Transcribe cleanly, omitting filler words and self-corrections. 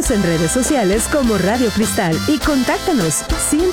Síguenos en redes sociales como Radio Cristal y contáctanos